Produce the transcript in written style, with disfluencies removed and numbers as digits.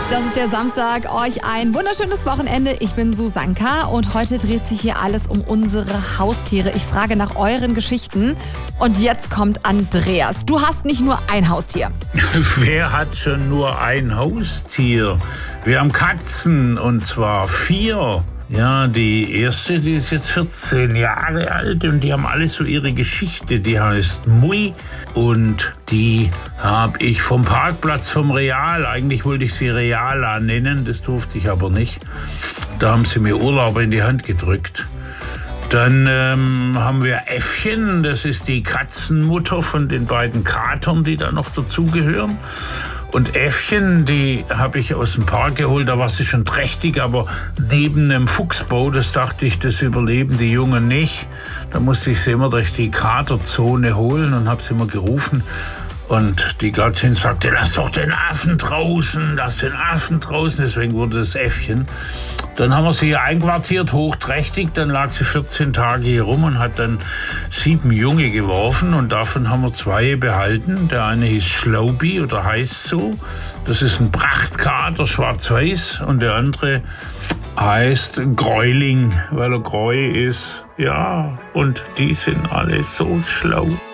Das ist der Samstag. Euch ein wunderschönes Wochenende. Ich bin Susanka und heute dreht sich hier alles um unsere Haustiere. Ich frage nach euren Geschichten. Und jetzt kommt Andreas. Du hast nicht nur ein Haustier. Wer hat schon nur ein Haustier? Wir haben Katzen, und zwar 4. Ja, die erste, die ist jetzt 14 Jahre alt und die haben alle so ihre Geschichte. Die heißt Mui und die habe ich vom Parkplatz vom Real, eigentlich wollte ich sie Reala nennen, das durfte ich aber nicht. Da haben sie mir Urlauber in die Hand gedrückt. Dann haben wir Äffchen, das ist die Katzenmutter von den beiden Katern, die da noch dazugehören. Und Äffchen, die habe ich aus dem Park geholt, da war sie schon trächtig, aber neben einem Fuchsbau, das dachte ich, das überleben die Jungen nicht. Da musste ich sie immer durch die Katerzone holen und habe sie immer gerufen. Und die Gattin sagte, lass doch den Affen draußen, deswegen wurde das Äffchen. Dann haben wir sie hier einquartiert, hochträchtig, dann lag sie 14 Tage hier rum und hat dann 7 Junge geworfen und davon haben wir 2 behalten. Der eine hieß Schlaubi oder heißt so, das ist ein Prachtkater, schwarz-weiß, und der andere heißt Gräuling, weil er Gräu ist. Ja, und die sind alle so schlau.